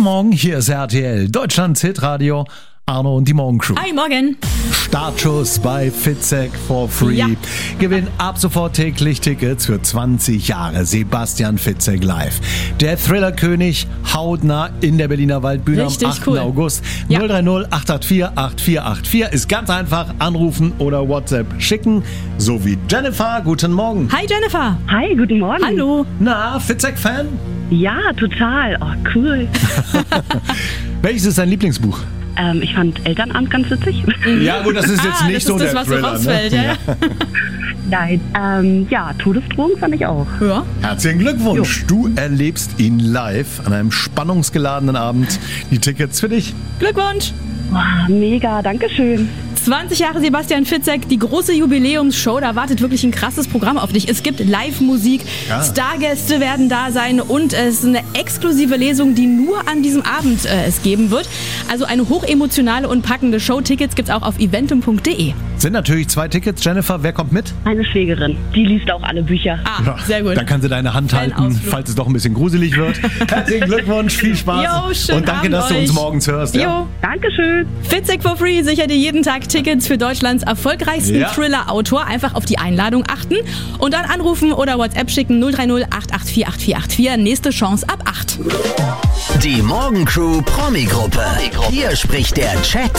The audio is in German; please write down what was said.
Morgen, hier ist RTL, Deutschlands Hitradio. Arno und die Morgencrew. Hi, morgen. Startschuss bei Fitzek for free. Ja. Gewinn ab sofort täglich Tickets für 20 Jahre Sebastian Fitzek live. Der Thriller-König hautnah in der Berliner Waldbühne Richtig am 8. cool. August. Ja. 030 884 8484 ist ganz einfach. Anrufen oder WhatsApp schicken. So wie Jennifer. Guten Morgen. Hi, Jennifer. Hi, guten Morgen. Hallo. Na, Fitzek-Fan? Ja, total. Oh, cool. Welches ist dein Lieblingsbuch? Ich fand Elternabend ganz witzig. Ja gut, das ist jetzt nicht das so ist der das, was so Thriller. rausfällt, Ne? ja. Nein. Todesdrohung fand ich auch. Ja. Herzlichen Glückwunsch. Du erlebst ihn live an einem spannungsgeladenen Abend. Die Tickets für dich. Glückwunsch. Wow, mega, dankeschön. 20 Jahre Sebastian Fitzek, die große Jubiläumsshow, da wartet wirklich ein krasses Programm auf dich. Es gibt Live-Musik, Ja. Stargäste werden da sein und es ist eine exklusive Lesung, die nur an diesem Abend es geben wird. Also eine hochemotionale und packende Show. Tickets gibt's auch auf eventum.de. Sind natürlich 2 Tickets. Jennifer, wer kommt mit? Meine Schwägerin, die liest auch alle Bücher. Ah, sehr gut. Dann kann sie deine Hand halten, Ausflug. falls es doch ein bisschen gruselig wird. Herzlichen Glückwunsch, viel Spaß. Jo, schönen und danke, Abend dass du uns euch. morgens hörst. Ja? Jo. Dankeschön. Fitzek for free sichert dir jeden Tag Tickets für Deutschlands erfolgreichsten Ja. Thriller-Autor. Einfach auf die Einladung achten und dann anrufen oder WhatsApp schicken 030 884 8484. Nächste Chance ab 8. Die Morgencrew Promi-Gruppe. Hier spricht der Chat.